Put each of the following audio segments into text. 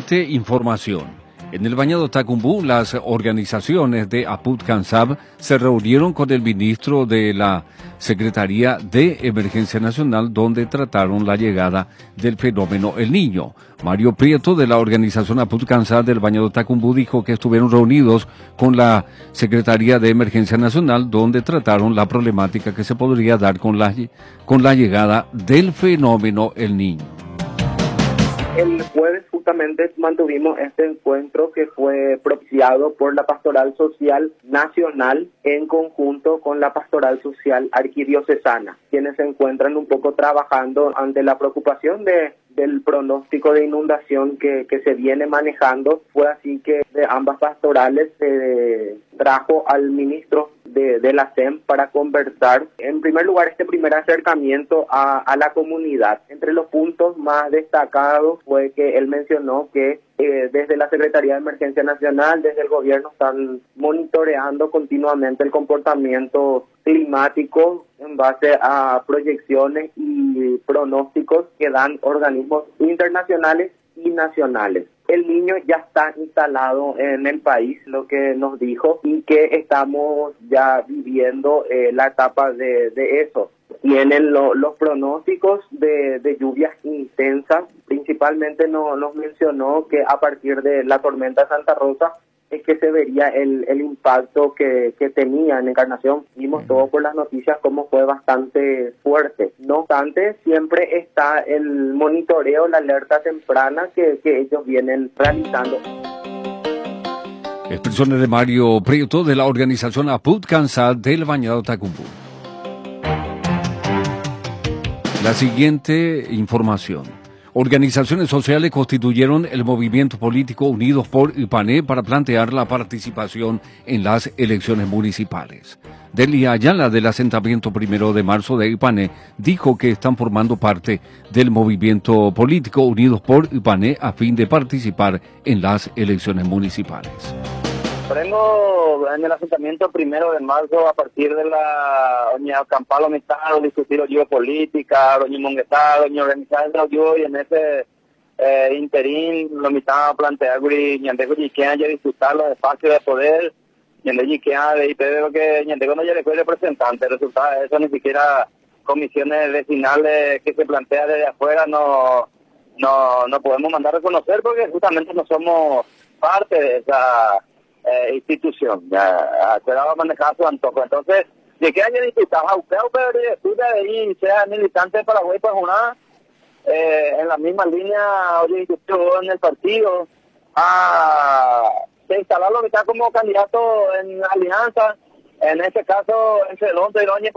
siguiente información. En el Bañado Tacumbú, las organizaciones de Aput-Cansab se reunieron con el ministro de la Secretaría de Emergencia Nacional, donde trataron la llegada del fenómeno El Niño. Mario Prieto, de la organización Aput-Cansab del Bañado Tacumbú, dijo que estuvieron reunidos con la Secretaría de Emergencia Nacional, donde trataron la problemática que se podría dar con la llegada del fenómeno El Niño. El jueves justamente mantuvimos este encuentro que fue propiciado por la Pastoral Social Nacional en conjunto con la Pastoral Social Arquidiocesana, quienes se encuentran un poco trabajando ante la preocupación del pronóstico de inundación que se viene manejando. Fue así que de ambas pastorales se trajo al ministro de la SEM para conversar. En primer lugar, este primer acercamiento a la comunidad. Entre los puntos más destacados fue que él mencionó que desde la Secretaría de Emergencia Nacional, desde el gobierno, están monitoreando continuamente el comportamiento climático en base a proyecciones y pronósticos que dan organismos internacionales y nacionales. El Niño ya está instalado en el país, lo que nos dijo, y que estamos ya viviendo la etapa de eso. Tienen los pronósticos de lluvias intensas. Principalmente nos mencionó que a partir de la tormenta Santa Rosa es que se vería el impacto que tenía en Encarnación. Vimos todo por las noticias como fue bastante fuerte. No obstante, siempre está el monitoreo, la alerta temprana que ellos vienen realizando. Expresiones de Mario Prieto, de la organización Aput-Cansab del Bañado Tacumbú. La siguiente información. Organizaciones sociales constituyeron el movimiento político Unidos por Ipané para plantear la participación en las elecciones municipales. Delia Ayala, del asentamiento 1 de marzo de Ipané, dijo que están formando parte del movimiento político Unidos por Ipané a fin de participar en las elecciones municipales. Tengo en el asentamiento 1 de marzo, a partir de la doña Campalo Mitado, discutir geopolítica, doña Monguetá, doña organizar y en ese interín lo mitad plantear ñandeco yiquean ya disfrutar los espacios de poder, ñandeco yiquean de IPB, que ñandeco no ya le fue representante, resulta de eso ni siquiera comisiones vecinales que se plantea desde afuera no podemos mandar a reconocer porque justamente no somos parte de esa institución, ya va a manejar su antojo. Entonces, de que haya diputado Aupeo, pero de ahí sea militante de Paraguay, pues en la misma línea, oye, en el partido, se instalarlo que está como candidato en alianza, en este caso, entre Lonto y Doña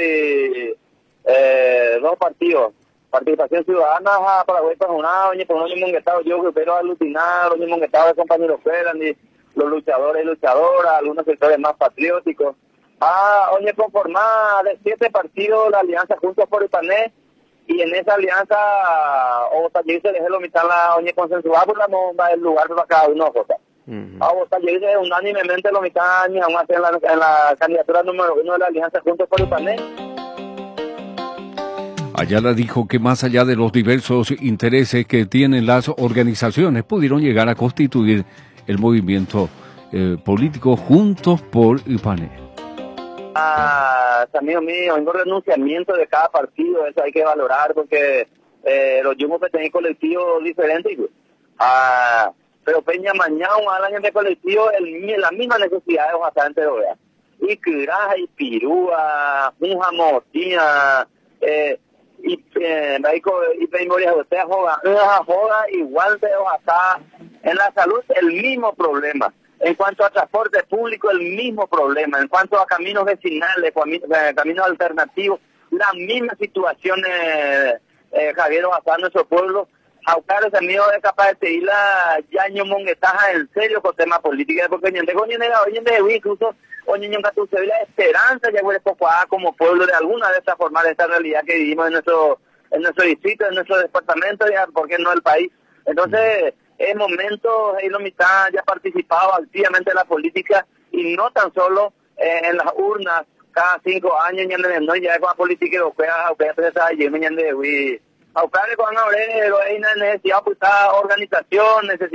dos partidos. Participación Ciudadana a Paraguay, pues Doña Monguetá, yo grupero alucinado, Doña Monguetá de compañeros fueran, los luchadores y luchadoras, algunos sectores más patrióticos. Oye, conformada de 7 partidos la alianza Juntos por Ipané, y en esa alianza, o también se dejó mitad la oye consensuada por el lugar para cada uno, Jota. O también unánimemente lo mitad años, aún así en la candidatura número 1 de la alianza Juntos por Ipané. Ayala dijo que más allá de los diversos intereses que tienen las organizaciones, pudieron llegar a constituir el movimiento político Juntos por Ipané. Amigo mío, un renunciamiento de cada partido, eso hay que valorar porque los yumos tienen colectivos diferentes. Pero Peña Mañana, al año de colectivo, la misma necesidad de bastante vea. Y Curaja, y Pirúa, Junja Motina, y Memoria de usted joda igual de acá. En la salud, el mismo problema. En cuanto a transporte público, el mismo problema. En cuanto a caminos vecinales, caminos alternativos, la misma situación, Javier Bazán, nuestro pueblo. Aucar ese amigo de capaz de seguir la Yaño Monguetaja en serio con temas políticos, porque incluso la esperanza ya huele poco como pueblo de alguna de estas formas de esta realidad que vivimos en nuestro distrito, en nuestro departamento, ya, ¿por qué no el país? Entonces, en momentos, la mitad ya ha participado activamente en la política y no tan solo en las urnas cada 5 años, ya con la política europea, organización,